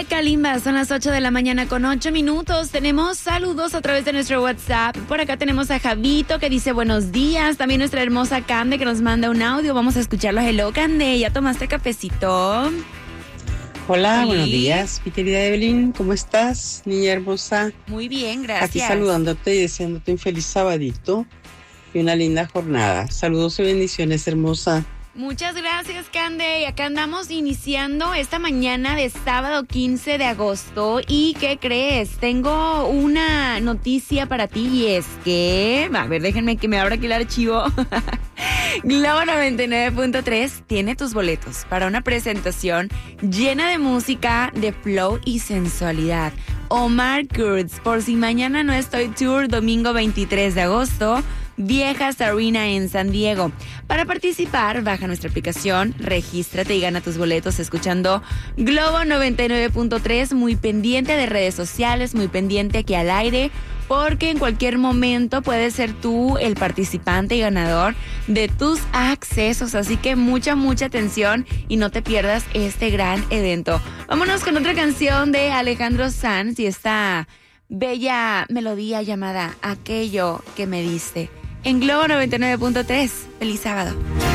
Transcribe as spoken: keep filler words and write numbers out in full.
de Kalimba, son las ocho de la mañana con ocho minutos. Tenemos saludos a través de nuestro WhatsApp. Por acá tenemos a Javito que dice buenos días. También nuestra hermosa Cande que nos manda un audio. Vamos a escucharlo. Hello, Cande. ¿Ya tomaste cafecito? Hola, ¿Sí? Buenos días, mi querida Evelyn. ¿Cómo estás, niña hermosa? Muy bien, gracias. Aquí saludándote y deseándote un feliz sabadito y una linda jornada. Saludos y bendiciones, hermosa. Muchas gracias, Cande. Y acá andamos iniciando esta mañana de sábado quince de agosto. ¿Y qué crees? Tengo una noticia para ti y es que... A ver, déjenme que me abra aquí el archivo. Globo noventa y nueve punto tres tiene tus boletos para una presentación llena de música, de flow y sensualidad. Omar Kurtz, por si mañana no estoy tour, domingo veintitrés de agosto, Viejas Arena en San Diego. Para participar, baja nuestra aplicación, regístrate y gana tus boletos escuchando Globo noventa y nueve punto tres, muy pendiente de redes sociales, muy pendiente aquí al aire, porque en cualquier momento puedes ser tú el participante y ganador de tus accesos, así que mucha, mucha atención y no te pierdas este gran evento. Vámonos con otra canción de Alejandro Sanz y esta bella melodía llamada Aquello que me diste. En Globo noventa y nueve punto tres. Feliz sábado.